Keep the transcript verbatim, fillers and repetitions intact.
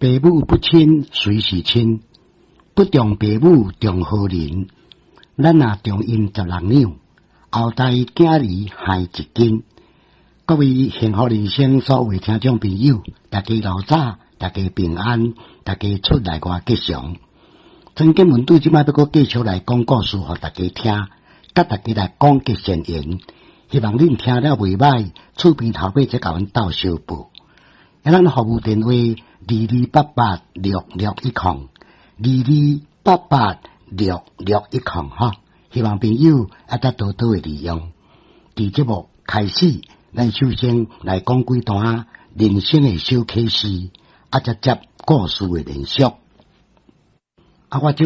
父母不亲，谁是亲？不重父母，重何人？咱若重因十六两，后代囝儿害一斤。各位幸福人生所有听众朋友，大家老早，大家平安，大家出来外吉祥。曾经文对即摆要搁继续来讲故事，互大家听，甲大家来讲结善缘。希望恁听了袂歹，厝边头尾则甲阮斗相报。啊，咱服务电话二二八八六六一空，二二八八六六一空哈。希望朋友啊，得多多的利用。伫节目开始，咱首先来讲几段人生的小启示，啊，则接故事的连续。啊，我